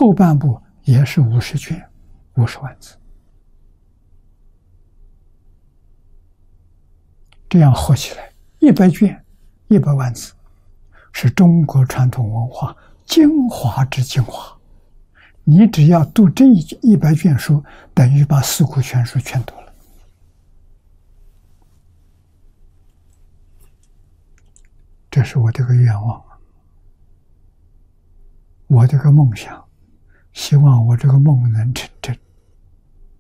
后半部也是50卷，50万字，这样合起来100卷，100万字，是中国传统文化精华之精华。你只要读这100卷书，等于把四库全书全读了。这是我这个愿望，我这个梦想，希望我这个梦能成真。